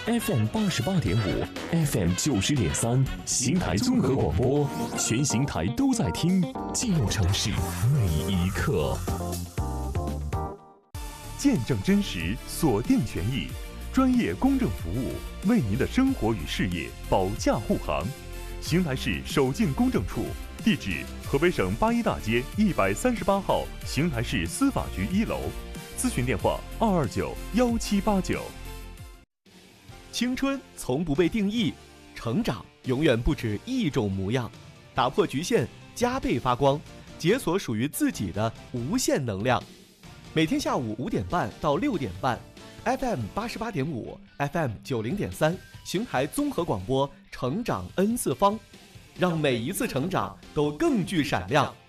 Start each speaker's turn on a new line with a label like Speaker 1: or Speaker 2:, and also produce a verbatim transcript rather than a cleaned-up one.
Speaker 1: F M 八十八点五 ，F M 九十点三，邢台综合广播，全邢台都在听，记录城市每一刻。
Speaker 2: 见证真实，锁定权益，专业公正服务，为您的生活与事业保驾护航。邢台市守进公证处，地址河北省八一大街一百三十八号邢台市司法局一楼，咨询电话二二九幺七八九。
Speaker 3: 青春从不被定义，成长永远不止一种模样。打破局限，加倍发光，解锁属于自己的无限能量。每天下午五点半到六点半 ，F M 八十八点五 ，F M 九零点三，邢台综合广播，成长 N 次方，让每一次成长都更具闪亮。